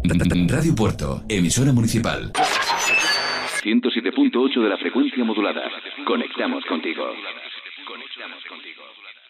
Radio Puerto, emisora municipal. 107.8 de la frecuencia modulada. Conectamos contigo.